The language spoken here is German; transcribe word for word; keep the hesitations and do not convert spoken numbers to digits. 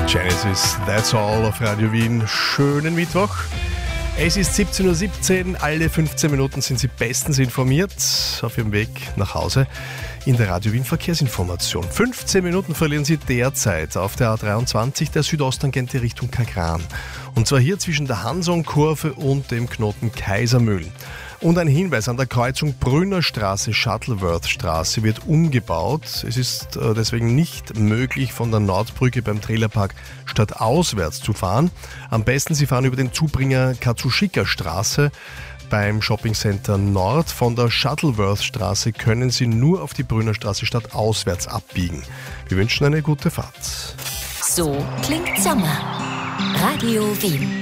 Genesis, That's All auf Radio Wien. Schönen Mittwoch. Es ist siebzehn Uhr siebzehn, alle fünfzehn Minuten sind Sie bestens informiert auf Ihrem Weg nach Hause in der Radio Wien Verkehrsinformation. fünfzehn Minuten verlieren Sie derzeit auf der A dreiundzwanzig der Südosttangente Richtung Kagran. Und zwar hier zwischen der Hanson-Kurve und dem Knoten Kaisermühlen. Und ein Hinweis: an der Kreuzung Brünner Straße, Shuttleworth Straße wird umgebaut. Es ist deswegen nicht möglich, von der Nordbrücke beim Trailerpark stadtauswärts zu fahren. Am besten Sie fahren über den Zubringer Katsushika Straße beim Shoppingcenter Nord. Von der Shuttleworth Straße können Sie nur auf die Brünner Straße stadtauswärts abbiegen. Wir wünschen eine gute Fahrt. So klingt Sommer. Radio Wien.